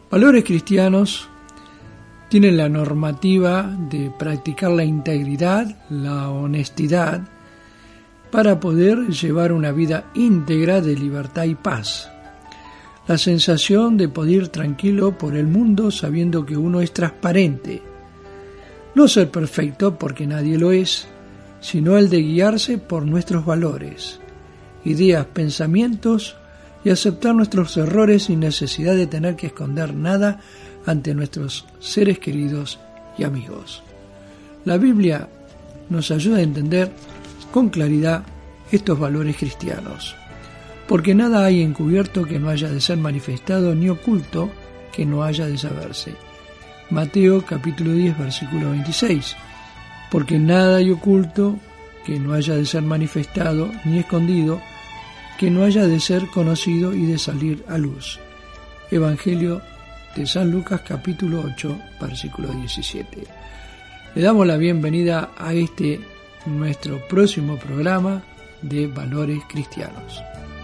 Valores cristianos tienen la normativa de practicar la integridad, la honestidad, para poder llevar una vida íntegra de libertad y paz. La sensación de poder ir tranquilo por el mundo sabiendo que uno es transparente. No ser perfecto porque nadie lo es, sino el de guiarse por nuestros valores, ideas, pensamientos y aceptar nuestros errores sin necesidad de tener que esconder nada ante nuestros seres queridos y amigos. La Biblia nos ayuda a entender con claridad estos valores cristianos, porque nada hay encubierto que no haya de ser manifestado, ni oculto que no haya de saberse. Mateo capítulo 10, versículo 26. Porque nada hay oculto que no haya de ser manifestado, ni escondido, que no haya de ser conocido y de salir a luz. Evangelio de San Lucas capítulo 8, versículo 17. Le damos la bienvenida a nuestro próximo programa de Valores Cristianos.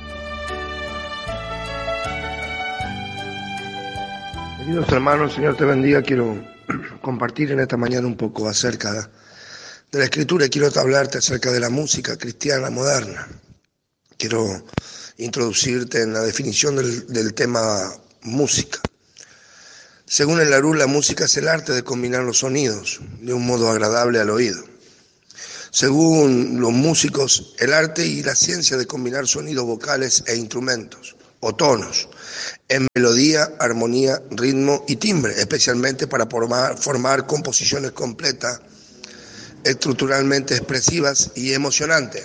Queridos hermanos, Señor te bendiga. Quiero compartir en esta mañana un poco acerca de la Escritura y quiero hablarte acerca de la música cristiana moderna. Quiero introducirte en la definición del tema música. Según el Larousse, la música es el arte de combinar los sonidos de un modo agradable al oído. Según los músicos, el arte y la ciencia de combinar sonidos vocales e instrumentos o tonos en melodía, armonía, ritmo y timbre, especialmente para formar composiciones completas, estructuralmente expresivas y emocionantes.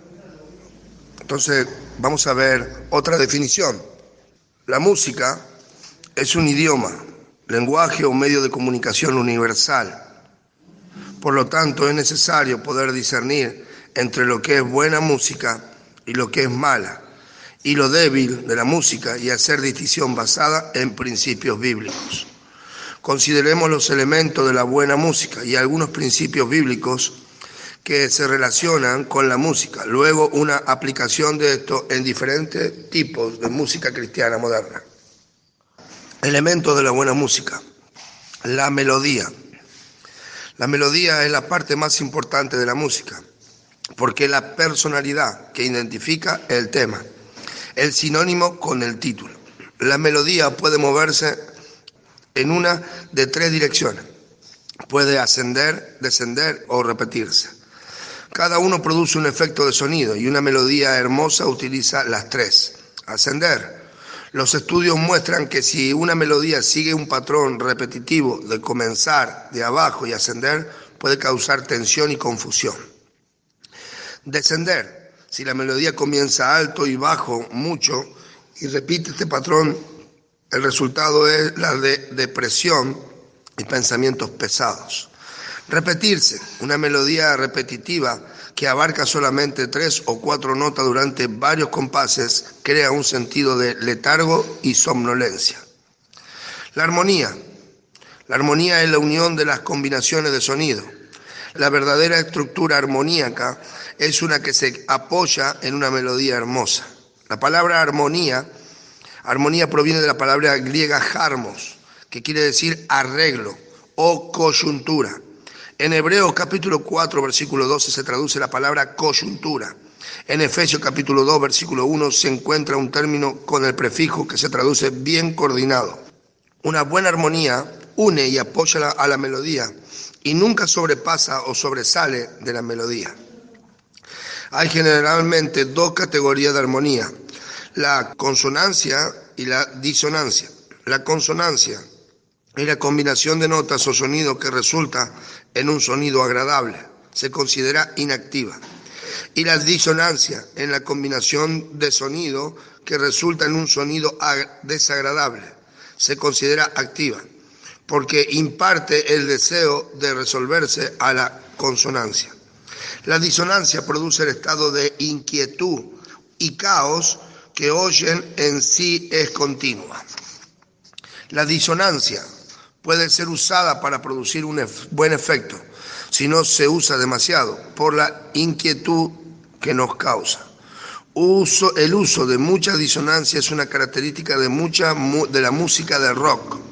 Entonces, vamos a ver otra definición. La música es un idioma, lenguaje o medio de comunicación universal. Por lo tanto, es necesario poder discernir entre lo que es buena música y lo que es mala, y lo débil de la música, y hacer distinción basada en principios bíblicos. Consideremos los elementos de la buena música y algunos principios bíblicos que se relacionan con la música. Luego, una aplicación de esto en diferentes tipos de música cristiana moderna. Elementos de la buena música. La melodía. La melodía es la parte más importante de la música, porque es la personalidad que identifica el tema, el sinónimo con el título. La melodía puede moverse en una de tres direcciones. Puede ascender, descender o repetirse. Cada uno produce un efecto de sonido y una melodía hermosa utiliza las tres. Ascender. Los estudios muestran que si una melodía sigue un patrón repetitivo de comenzar de abajo y ascender, puede causar tensión y confusión. Descender. Si la melodía comienza alto y bajo mucho y repite este patrón, el resultado es la de depresión y pensamientos pesados. Repetirse. Una melodía repetitiva que abarca solamente 3 o 4 notas durante varios compases crea un sentido de letargo y somnolencia. La armonía. La armonía es la unión de las combinaciones de sonido. La verdadera estructura armoníaca es una que se apoya en una melodía hermosa. La palabra armonía proviene de la palabra griega harmos, que quiere decir arreglo o coyuntura. En Hebreos capítulo 4, versículo 12 se traduce la palabra coyuntura. En Efesios capítulo 2, versículo 1 se encuentra un término con el prefijo que se traduce bien coordinado. Una buena armonía une y apoya a la melodía y nunca sobrepasa o sobresale de la melodía. Hay generalmente dos categorías de armonía: la consonancia y la disonancia. La consonancia es la combinación de notas o sonidos que resulta en un sonido agradable. Se considera inactiva. Y la disonancia es la combinación de sonido que resulta en un sonido desagradable. Se considera activa, porque imparte el deseo de resolverse a la consonancia. La disonancia produce el estado de inquietud y caos que oyen en sí es continua. La disonancia puede ser usada para producir un buen efecto si no se usa demasiado por la inquietud que nos causa. El uso de mucha disonancia es una característica de la música de rock.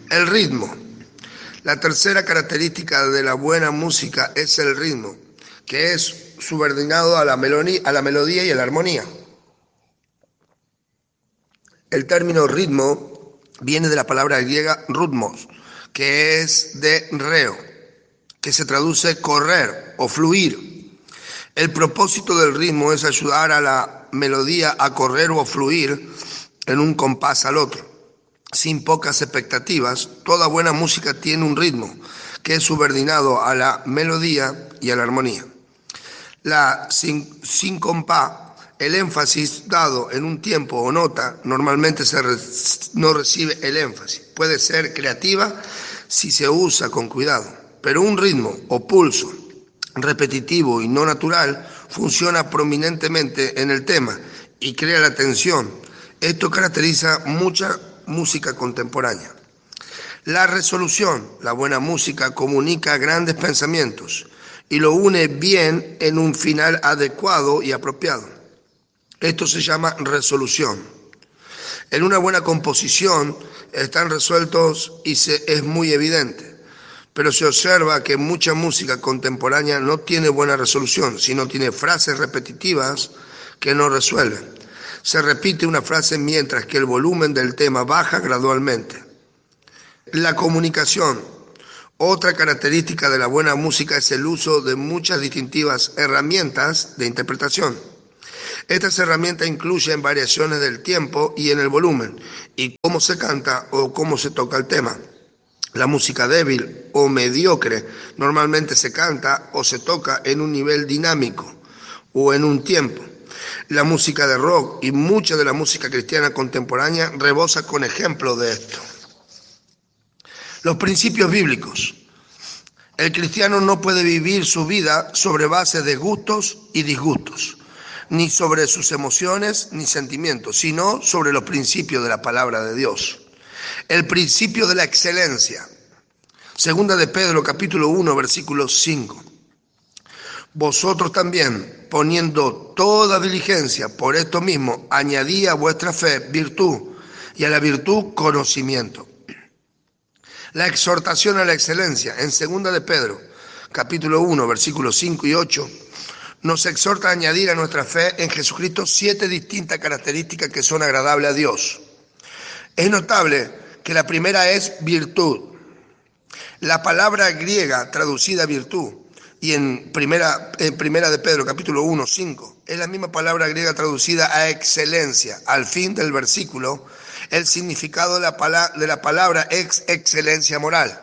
El ritmo. La tercera característica de la buena música es el ritmo, que es subordinado a la melodía y a la armonía. El término ritmo viene de la palabra griega rutmos, que es de reo, que se traduce correr o fluir. El propósito del ritmo es ayudar a la melodía a correr o fluir en un compás al otro. Sin pocas expectativas, toda buena música tiene un ritmo que es subordinado a la melodía y a la armonía. La síncopa, el énfasis dado en un tiempo o nota, normalmente no recibe el énfasis. Puede ser creativa si se usa con cuidado, pero un ritmo o pulso repetitivo y no natural funciona prominentemente en el tema y crea la tensión. Esto caracteriza mucha música contemporánea. La resolución. La buena música comunica grandes pensamientos y lo une bien en un final adecuado y apropiado. Esto se llama resolución. En una buena composición están resueltos y es muy evidente, pero se observa que mucha música contemporánea no tiene buena resolución, sino tiene frases repetitivas que no resuelven. Se repite una frase mientras que el volumen del tema baja gradualmente. La comunicación. Otra característica de la buena música es el uso de muchas distintivas herramientas de interpretación. Estas herramientas incluyen variaciones del tiempo y en el volumen, y cómo se canta o cómo se toca el tema. La música débil o mediocre normalmente se canta o se toca en un nivel dinámico o en un tiempo. La música de rock y mucha de la música cristiana contemporánea rebosa con ejemplos de esto. Los principios bíblicos. El cristiano no puede vivir su vida sobre base de gustos y disgustos, ni sobre sus emociones ni sentimientos, sino sobre los principios de la palabra de Dios. El principio de la excelencia. Segunda de Pedro, capítulo 1, versículo 5. Vosotros también, poniendo toda diligencia por esto mismo, añadid a vuestra fe virtud, y a la virtud conocimiento. La exhortación a la excelencia. En segunda de Pedro, capítulo 1, versículos 5 y 8, nos exhorta a añadir a nuestra fe en Jesucristo 7 distintas características que son agradables a Dios. Es notable que la primera es virtud. La palabra griega traducida virtud, y en primera de Pedro, capítulo 1, 5, es la misma palabra griega traducida a excelencia. Al fin del versículo, el significado de la palabra es excelencia moral.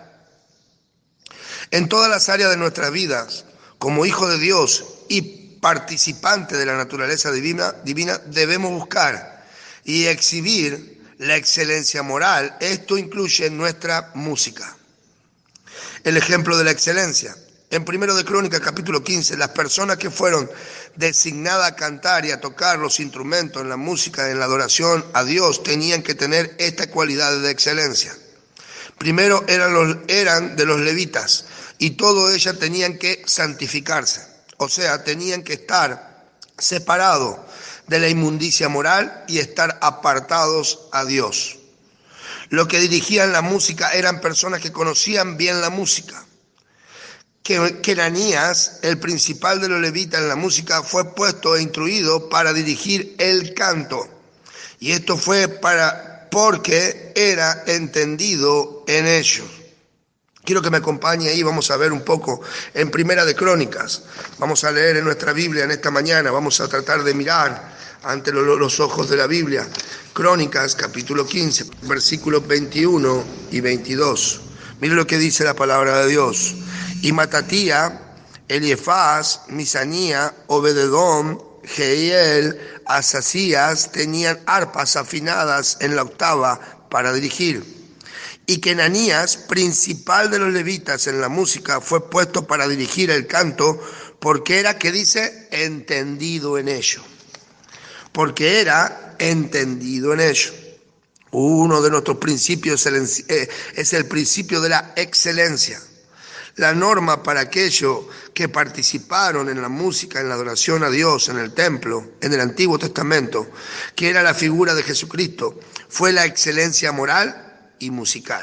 En todas las áreas de nuestras vidas, como hijos de Dios y participantes de la naturaleza divina, debemos buscar y exhibir la excelencia moral. Esto incluye nuestra música. El ejemplo de la excelencia. En 1 de Crónicas, capítulo 15, las personas que fueron designadas a cantar y a tocar los instrumentos en la música, en la adoración a Dios, tenían que tener estas cualidades de excelencia. Primero eran de los levitas y todas ellas tenían que santificarse, o sea, tenían que estar separados de la inmundicia moral y estar apartados a Dios. Los que dirigían la música eran personas que conocían bien la música. Kenanías, el principal de los levitas en la música, fue puesto e instruido para dirigir el canto. Y esto fue porque era entendido en ellos. Quiero que me acompañe ahí, vamos a ver un poco en Primera de Crónicas. Vamos a leer en nuestra Biblia en esta mañana, vamos a tratar de mirar ante los ojos de la Biblia. Crónicas, capítulo 15, versículos 21 y 22. Mire lo que dice la palabra de Dios. Y Matatía, Eliefaz, Misanía, Obededón, Jehiel, Asasías tenían arpas afinadas en la octava para dirigir. Y Kenanías, principal de los levitas en la música, fue puesto para dirigir el canto porque era, ¿qué dice? Entendido en ello. Porque era entendido en ello. Uno de nuestros principios es el principio de la excelencia. La norma para aquellos que participaron en la música, en la adoración a Dios, en el templo, en el Antiguo Testamento, que era la figura de Jesucristo, fue la excelencia moral y musical.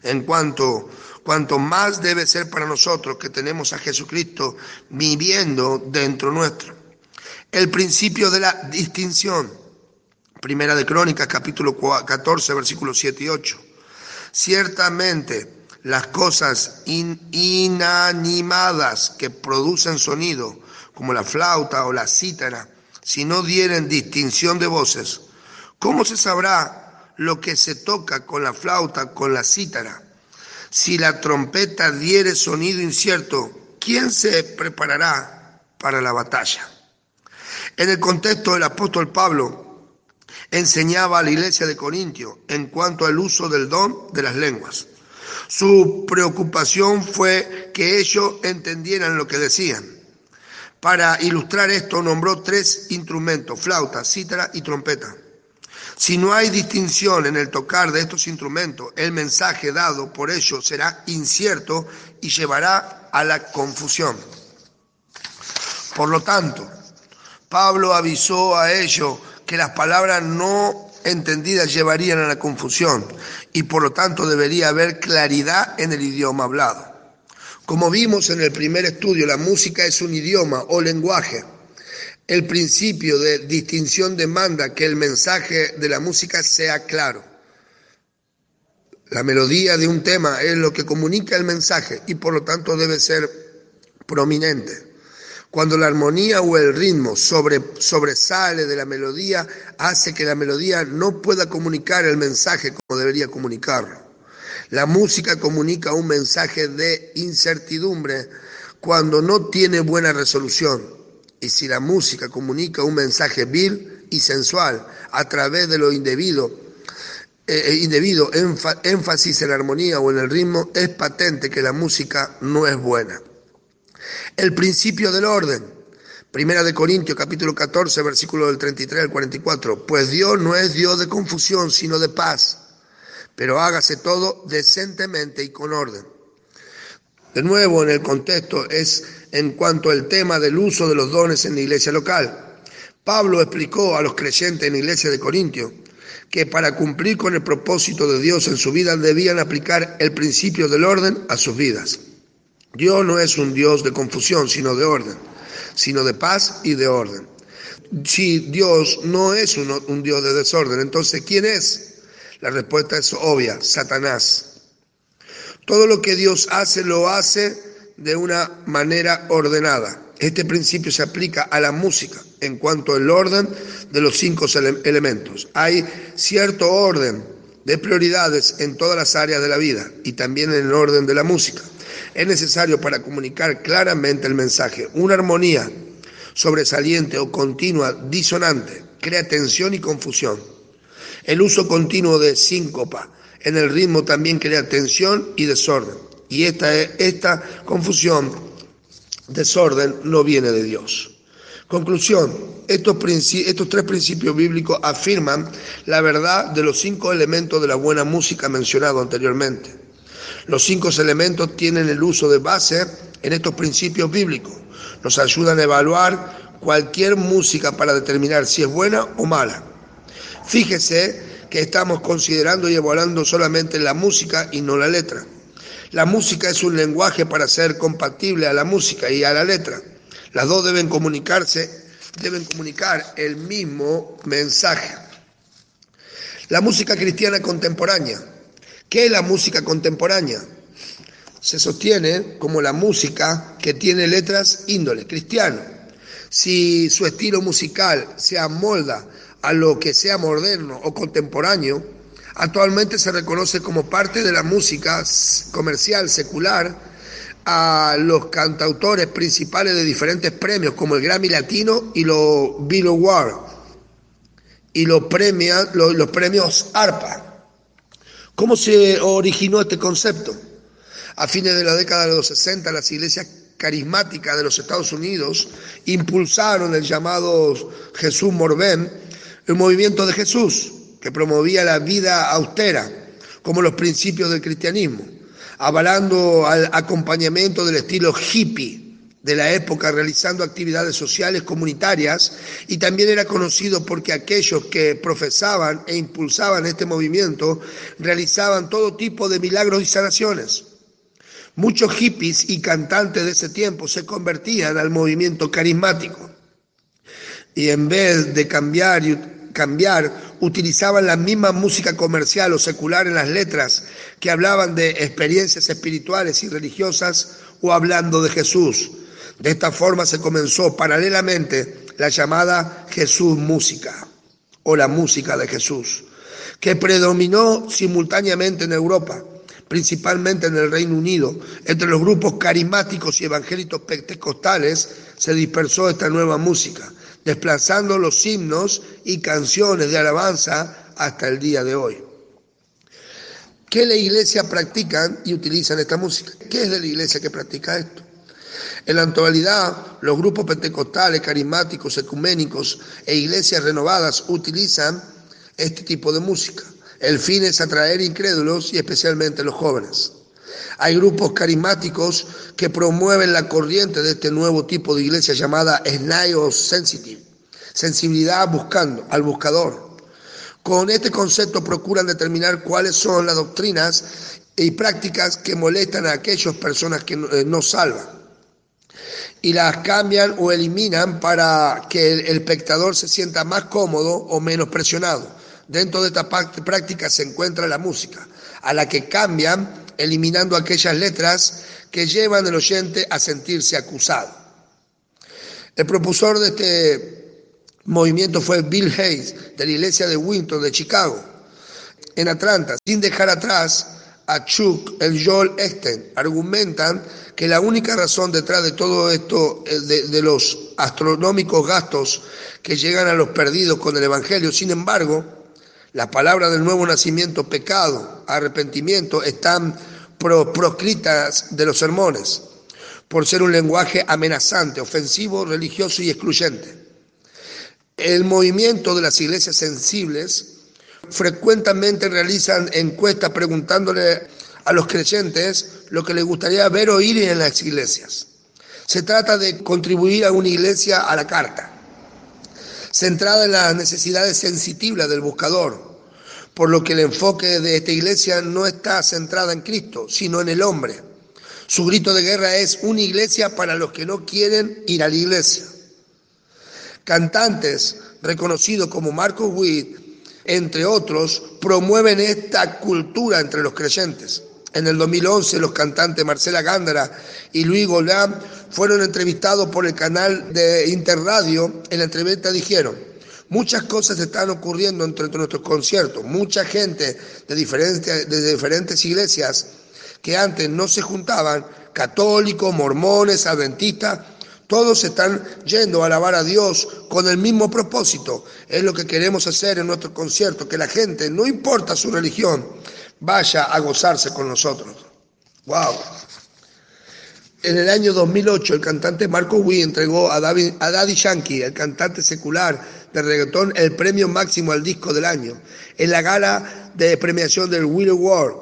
Cuanto más debe ser para nosotros que tenemos a Jesucristo viviendo dentro nuestro. El principio de la distinción. Primera de Crónicas, capítulo 14, versículos 7 y 8. Ciertamente, las cosas inanimadas que producen sonido, como la flauta o la cítara, si no dieren distinción de voces, ¿cómo se sabrá lo que se toca con la flauta, con la cítara? Si la trompeta diere sonido incierto, ¿quién se preparará para la batalla? En el contexto, el apóstol Pablo enseñaba a la iglesia de Corintio en cuanto al uso del don de las lenguas. Su preocupación fue que ellos entendieran lo que decían. Para ilustrar esto, nombró 3 instrumentos: flauta, cítara y trompeta. Si no hay distinción en el tocar de estos instrumentos, el mensaje dado por ellos será incierto y llevará a la confusión. Por lo tanto, Pablo avisó a ellos que las palabras no entendidas llevarían a la confusión y por lo tanto debería haber claridad en el idioma hablado. Como vimos en el primer estudio, la música es un idioma o lenguaje. El principio de distinción demanda que el mensaje de la música sea claro. La melodía de un tema es lo que comunica el mensaje y por lo tanto debe ser prominente. Cuando la armonía o el ritmo sobresale de la melodía, hace que la melodía no pueda comunicar el mensaje como debería comunicarlo. La música comunica un mensaje de incertidumbre cuando no tiene buena resolución. Y si la música comunica un mensaje vil y sensual a través de lo indebido énfasis en la armonía o en el ritmo, es patente que la música no es buena. El principio del orden. Primera de Corintios, capítulo 14, versículo del 33 al 44. Pues Dios no es Dios de confusión, sino de paz. Pero hágase todo decentemente y con orden. De nuevo, en el contexto es en cuanto al tema del uso de los dones en la iglesia local. Pablo explicó a los creyentes en la iglesia de Corintios que para cumplir con el propósito de Dios en su vida debían aplicar el principio del orden a sus vidas. Dios no es un Dios de confusión, sino de orden, sino de paz y de orden. Si Dios no es un Dios de desorden, entonces ¿quién es? La respuesta es obvia: Satanás. Todo lo que Dios hace, lo hace de una manera ordenada. Este principio se aplica a la música en cuanto al orden de los 5 elementos. Hay cierto orden de prioridades en todas las áreas de la vida y también en el orden de la música. Es necesario para comunicar claramente el mensaje. Una armonía sobresaliente o continua disonante crea tensión y confusión. El uso continuo de síncopa en el ritmo también crea tensión y desorden. Y esta confusión, desorden, no viene de Dios. Conclusión: estos 3 principios bíblicos afirman la verdad de los 5 elementos de la buena música mencionados anteriormente. Los 5 elementos tienen el uso de base en estos principios bíblicos. Nos ayudan a evaluar cualquier música para determinar si es buena o mala. Fíjese que estamos considerando y evaluando solamente la música y no la letra. La música es un lenguaje para ser compatible a la música y a la letra. Las dos deben comunicar el mismo mensaje. La música cristiana contemporánea. ¿Qué es la música contemporánea? Se sostiene como la música que tiene letras índole cristiano. Si su estilo musical se amolda a lo que sea moderno o contemporáneo, actualmente se reconoce como parte de la música comercial secular a los cantautores principales de diferentes premios como el Grammy Latino y los Billboard y los premios ARPA. ¿Cómo se originó este concepto? A fines de la década de los 60, las iglesias carismáticas de los Estados Unidos impulsaron el llamado Jesús Morbén, el movimiento de Jesús, que promovía la vida austera como los principios del cristianismo, avalando al acompañamiento del estilo hippie de la época realizando actividades sociales comunitarias, y también era conocido porque aquellos que profesaban e impulsaban este movimiento realizaban todo tipo de milagros y sanaciones. Muchos hippies y cantantes de ese tiempo se convertían al movimiento carismático y en vez de cambiar, utilizaban la misma música comercial o secular en las letras que hablaban de experiencias espirituales y religiosas o hablando de Jesús. De esta forma se comenzó paralelamente la llamada Jesús música o la música de Jesús, que predominó simultáneamente en Europa, principalmente en el Reino Unido. Entre los grupos carismáticos y evangélicos pentecostales se dispersó esta nueva música, desplazando los himnos y canciones de alabanza hasta el día de hoy. ¿Qué la iglesia practican y utilizan esta música? ¿Qué es de la iglesia que practica esto? En la actualidad, los grupos pentecostales, carismáticos, ecuménicos e iglesias renovadas utilizan este tipo de música. El fin es atraer incrédulos y especialmente los jóvenes. Hay grupos carismáticos que promueven la corriente de este nuevo tipo de iglesia llamada Snai Sensitive, sensibilidad al buscador. Con este concepto procuran determinar cuáles son las doctrinas y prácticas que molestan a aquellas personas que no salvan, y las cambian o eliminan para que el espectador se sienta más cómodo o menos presionado. Dentro de esta práctica se encuentra la música, a la que cambian eliminando aquellas letras que llevan al oyente a sentirse acusado. El propulsor de este movimiento fue Bill Hayes, de la iglesia de Winton de Chicago, en Atlanta, sin dejar atrás a Chuck el Joel Esten. Argumentan que la única razón detrás de todo esto, de los astronómicos gastos que llegan a los perdidos con el Evangelio, sin embargo, la palabra del nuevo nacimiento, pecado, arrepentimiento, están proscritas de los sermones, por ser un lenguaje amenazante, ofensivo, religioso y excluyente. El movimiento de las iglesias sensibles frecuentemente realizan encuestas preguntándole a los creyentes lo que les gustaría ver o oír en las iglesias. Se trata de contribuir a una iglesia a la carta, centrada en las necesidades sensitivas del buscador, por lo que el enfoque de esta iglesia no está centrada en Cristo, sino en el hombre. Su grito de guerra es una iglesia para los que no quieren ir a la iglesia. Cantantes reconocidos como Marcus Witt, entre otros, promueven esta cultura entre los creyentes. En el 2011, los cantantes Marcela Gándara y Luis Golán fueron entrevistados por el canal de Interradio. En la entrevista dijeron: muchas cosas están ocurriendo entre nuestros conciertos. Mucha gente de diferentes iglesias que antes no se juntaban, católicos, mormones, adventistas, todos están yendo a alabar a Dios con el mismo propósito. Es lo que queremos hacer en nuestro concierto, que la gente, no importa su religión, vaya a gozarse con nosotros. ¡Wow! En el año 2008, el cantante Marcus Witt entregó a Daddy Yankee, el cantante secular de reggaetón, el premio máximo al disco del año, en la gala de premiación del Willow Award.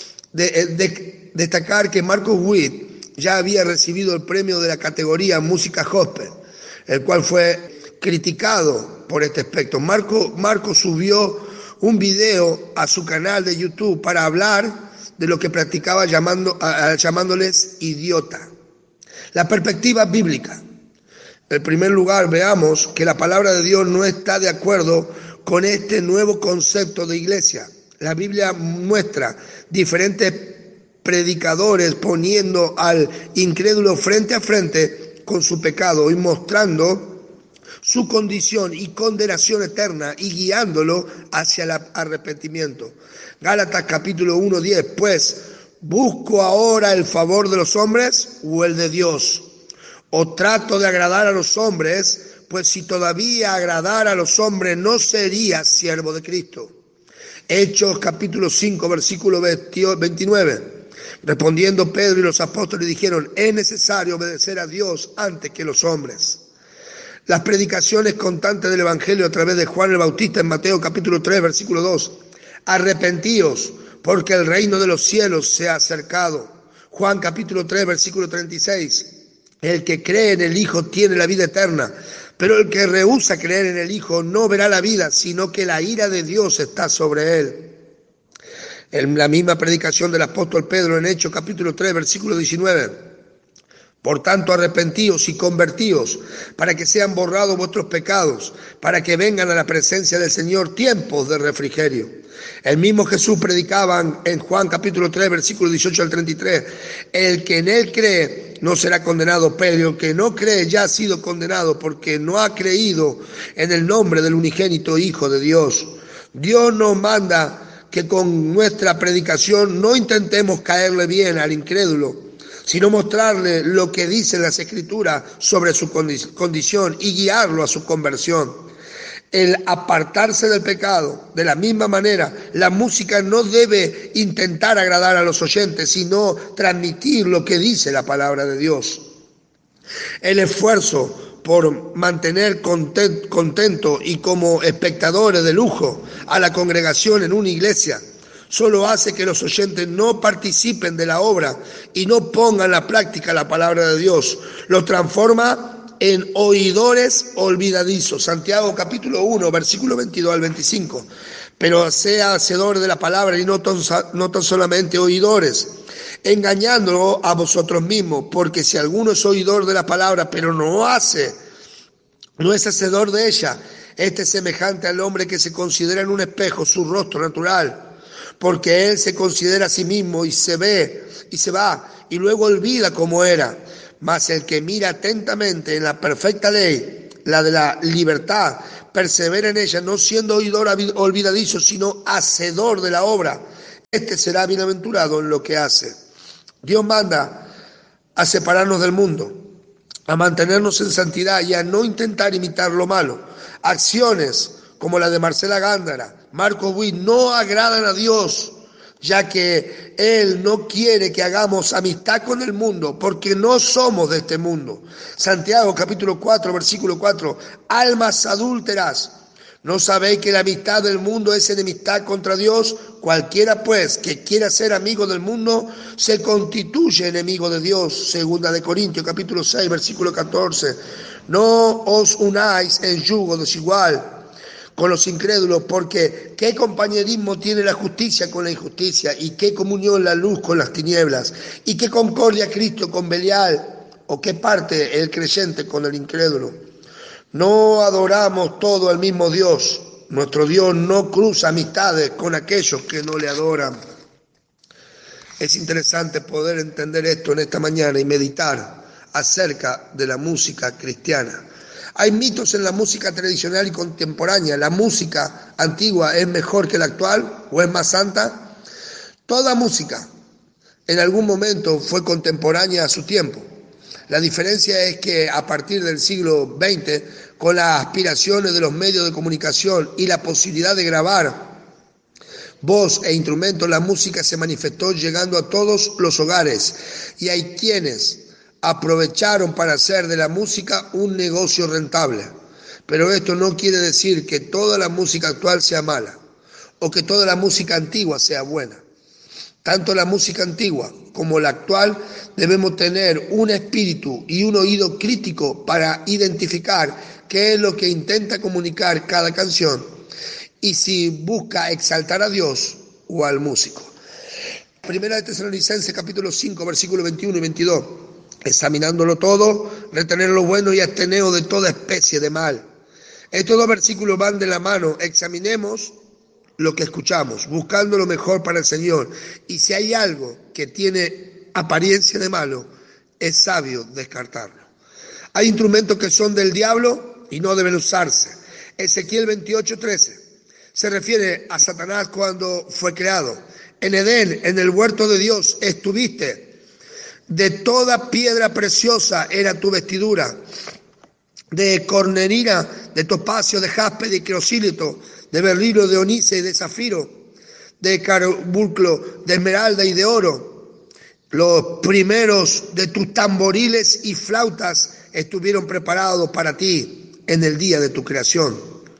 Destacar que Marcus Witt ya había recibido el premio de la categoría Música Gospel, el cual fue criticado por este aspecto. Marco subió un video a su canal de YouTube para hablar de lo que practicaba llamándoles idiota. La perspectiva bíblica. En primer lugar, veamos que la palabra de Dios no está de acuerdo con este nuevo concepto de iglesia. La Biblia muestra diferentes predicadores poniendo al incrédulo frente a frente con su pecado y mostrando su condición y condenación eterna y guiándolo hacia el arrepentimiento. Gálatas capítulo 1:10, pues, ¿busco ahora el favor de los hombres o el de Dios? ¿O trato de agradar a los hombres? Pues si todavía agradara a los hombres no sería siervo de Cristo. Hechos capítulo 5, versículo 29. Respondiendo Pedro y los apóstoles dijeron: es necesario obedecer a Dios antes que los hombres. Las predicaciones constantes del Evangelio a través de Juan el Bautista en Mateo capítulo 3, versículo 2. Arrepentíos, porque el reino de los cielos se ha acercado. Juan capítulo 3, versículo 36. El que cree en el Hijo tiene la vida eterna, pero el que rehúsa creer en el Hijo no verá la vida, sino que la ira de Dios está sobre él. En la misma predicación del apóstol Pedro en Hechos capítulo 3, versículo 19. Por tanto, arrepentíos y convertíos, para que sean borrados vuestros pecados, para que vengan a la presencia del Señor tiempos de refrigerio. El mismo Jesús predicaba en Juan capítulo 3, versículo 18 al 33, el que en él cree no será condenado, pero el que no cree ya ha sido condenado porque no ha creído en el nombre del unigénito Hijo de Dios. Dios nos manda que con nuestra predicación no intentemos caerle bien al incrédulo, sino mostrarle lo que dicen las Escrituras sobre su condición y guiarlo a su conversión. El apartarse del pecado. De la misma manera, la música no debe intentar agradar a los oyentes, sino transmitir lo que dice la palabra de Dios. El esfuerzo por mantener contento y como espectadores de lujo a la congregación en una iglesia solo hace que los oyentes no participen de la obra y no pongan en la práctica la palabra de Dios. Los transforma en oidores olvidadizos. Santiago capítulo 1, versículo 22 al 25. Pero sea hacedor de la palabra y no tan solamente oidores, engañándolo a vosotros mismos, porque si alguno es oidor de la palabra, pero no es hacedor de ella, este es semejante al hombre que se considera en un espejo su rostro natural, porque él se considera a sí mismo y se ve y se va y luego olvida cómo era. Mas el que mira atentamente en la perfecta ley, la de la libertad, persevera en ella, no siendo oidor olvidadizo, sino hacedor de la obra, este será bienaventurado en lo que hace. Dios manda a separarnos del mundo, a mantenernos en santidad y a no intentar imitar lo malo. Acciones como la de Marcela Gándara, Marco Witt, no agradan a Dios, ya que Él no quiere que hagamos amistad con el mundo, porque no somos de este mundo. Santiago capítulo 4, versículo 4, almas adúlteras, ¿no sabéis que la amistad del mundo es enemistad contra Dios? Cualquiera pues que quiera ser amigo del mundo se constituye enemigo de Dios. Segunda de Corintios capítulo 6, versículo 14. No os unáis en yugo desigual con los incrédulos, porque ¿qué compañerismo tiene la justicia con la injusticia? ¿Y qué comunión la luz con las tinieblas? ¿Y qué concordia Cristo con Belial? ¿O qué parte el creyente con el incrédulo? No adoramos todo al mismo Dios. Nuestro Dios no cruza amistades con aquellos que no le adoran. Es interesante poder entender esto en esta mañana y meditar acerca de la música cristiana. Hay mitos en la música tradicional y contemporánea. ¿La música antigua es mejor que la actual o es más santa? Toda música en algún momento fue contemporánea a su tiempo. La diferencia es que a partir del siglo XX, con las aspiraciones de los medios de comunicación y la posibilidad de grabar voz e instrumentos, la música se manifestó llegando a todos los hogares y hay quienes aprovecharon para hacer de la música un negocio rentable. Pero esto no quiere decir que toda la música actual sea mala o que toda la música antigua sea buena. Tanto la música antigua como la actual debemos tener un espíritu y un oído crítico para identificar qué es lo que intenta comunicar cada canción y si busca exaltar a Dios o al músico. Primera de Tesalonicenses capítulo 5 versículos 21 y 22. Examinándolo todo, retener lo bueno y absteneos de toda especie de mal. Estos dos versículos van de la mano. Examinemos lo que escuchamos, buscando lo mejor para el Señor. Y si hay algo que tiene apariencia de malo, es sabio descartarlo. Hay instrumentos que son del diablo y no deben usarse. Ezequiel 28:13 se refiere a Satanás cuando fue creado. En Edén, en el huerto de Dios, estuviste. De toda piedra preciosa era tu vestidura, de cornelina, de topacio, de jaspe, de criosílito, de berrilo, de onice y de zafiro, de carbunclo, de esmeralda y de oro. Los primeros de tus tamboriles y flautas estuvieron preparados para ti en el día de tu creación.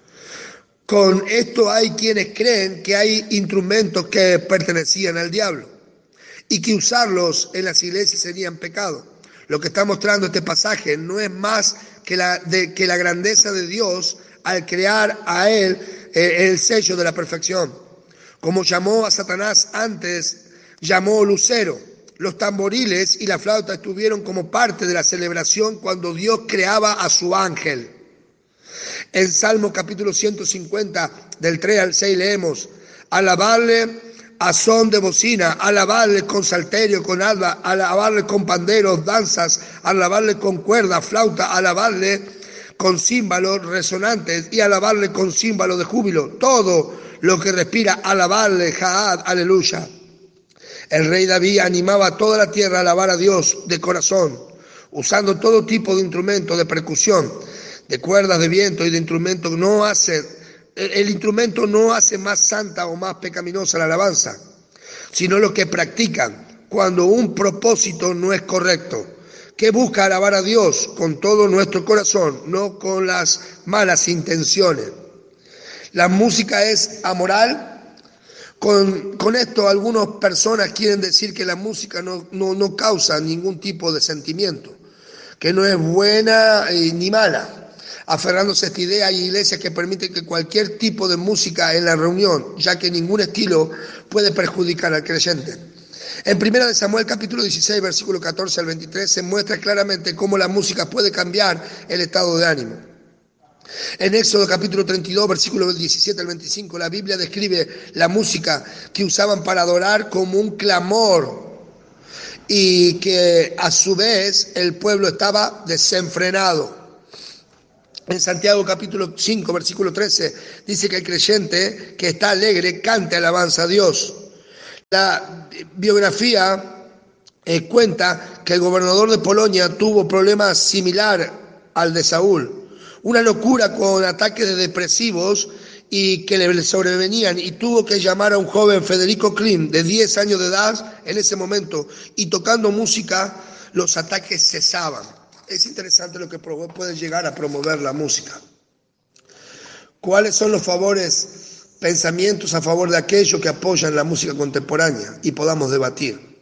Con esto hay quienes creen que hay instrumentos que pertenecían al diablo y que usarlos en las iglesias serían pecado. Lo que está mostrando este pasaje no es más que la grandeza de Dios al crear a Él el sello de la perfección. Como llamó a Satanás antes, llamó lucero. Los tamboriles y la flauta estuvieron como parte de la celebración cuando Dios creaba a su ángel. En Salmo capítulo 150, del 3 al 6 leemos: alabarle a son de bocina, alabarle con salterio, con alba, alabarle con panderos, danzas, alabarle con cuerda, flauta, alabarle con címbalos resonantes y alabarle con címbalo de júbilo. Todo lo que respira, alabarle, Jaad, aleluya. El rey David animaba a toda la tierra a alabar a Dios de corazón, usando todo tipo de instrumentos de percusión, de cuerdas de viento y de instrumentos. El instrumento no hace más santa o más pecaminosa la alabanza, sino lo que practican cuando un propósito no es correcto, que busca alabar a Dios con todo nuestro corazón, no con las malas intenciones. La música es amoral. Con esto algunas personas quieren decir que la música no causa ningún tipo de sentimiento, que no es buena ni mala. Aferrándose a esta idea, hay iglesias que permiten que cualquier tipo de música en la reunión, ya que ningún estilo puede perjudicar al creyente. En 1 Samuel capítulo 16, versículo 14 al 23, se muestra claramente cómo la música puede cambiar el estado de ánimo. En Éxodo capítulo 32, versículos 17 al 25, la Biblia describe la música que usaban para adorar como un clamor y que a su vez el pueblo estaba desenfrenado. En Santiago capítulo 5, versículo 13, dice que el creyente que está alegre cante alabanza a Dios. La biografía cuenta que el gobernador de Polonia tuvo problemas similar al de Saúl. Una locura con ataques depresivos y que le sobrevenían, y tuvo que llamar a un joven Federico Klim de 10 años de edad en ese momento, y tocando música los ataques cesaban. Es interesante lo que puede llegar a promover la música. ¿Cuáles son los pensamientos a favor de aquellos que apoyan la música contemporánea? Y podamos debatir.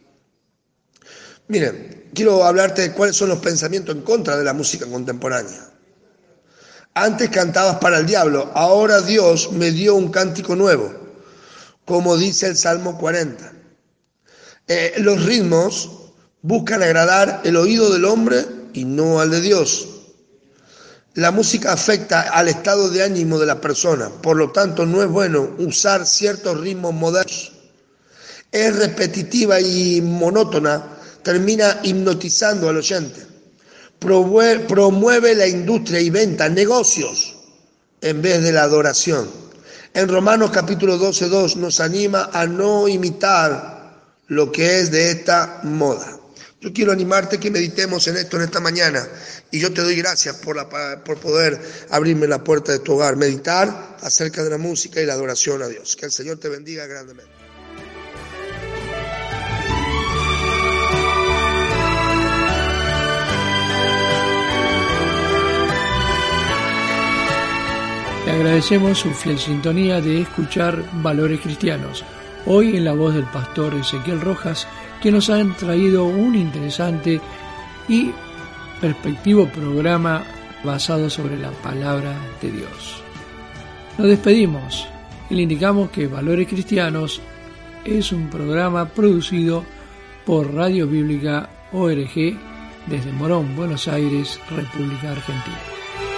Miren, quiero hablarte de cuáles son los pensamientos en contra de la música contemporánea. Antes cantabas para el diablo, ahora Dios me dio un cántico nuevo, como dice el Salmo 40. Los ritmos buscan agradar el oído del hombre y no al de Dios. La música afecta al estado de ánimo de la persona, por lo tanto no es bueno usar ciertos ritmos modernos. Es repetitiva y monótona, termina hipnotizando al oyente. Promueve la industria y venta, negocios, en vez de la adoración. En Romanos capítulo 12:2 nos anima a no imitar lo que es de esta moda. Yo quiero animarte que meditemos en esto en esta mañana, y yo te doy gracias por poder abrirme la puerta de tu hogar, meditar acerca de la música y la adoración a Dios. Que el Señor te bendiga grandemente. Le agradecemos su fiel sintonía de escuchar Valores Cristianos, hoy en la voz del pastor Ezequiel Rojas, que nos han traído un interesante y perspectivo programa basado sobre la palabra de Dios. Nos despedimos y le indicamos que Valores Cristianos es un programa producido por Radio Bíblica ORG desde Morón, Buenos Aires, República Argentina.